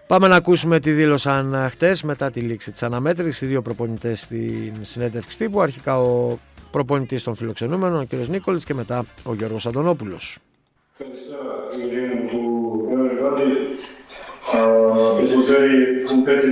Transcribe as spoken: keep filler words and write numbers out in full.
Πάμε να ακούσουμε τι δήλωσαν χτες μετά τη λήξη της αναμέτρησης οι δύο προπονητές στην συνέντευξη τύπου. Αρχικά ο προπονητής των φιλοξενούμενων, ο κ. Νίκολης, και μετά ο Γιώργος Αντωνόπουλος. Καλησπέρα, Ευαγγέλη μου, του everybody. Uh, it was very competitive.